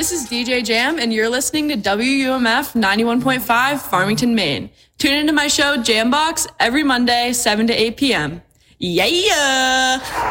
this is DJ Jam, and you're listening to WUMF 91.5 Farmington, Maine. Tune into my show, Jambox, every Monday, 7 to 8 p.m. Yeah!